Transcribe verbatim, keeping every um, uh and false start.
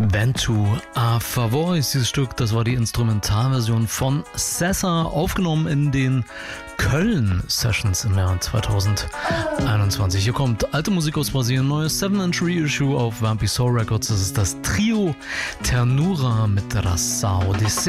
Vento a favor ist dieses Stück, das war die Instrumentalversion von Sessa, aufgenommen in den Köln-Sessions im Jahr zweitausendeinundzwanzig. Hier kommt alte Musik aus Brasilien, neues seven inch Reissue auf Vampi Soul Records. Das ist das Trio Ternura mit Raça Odyssey.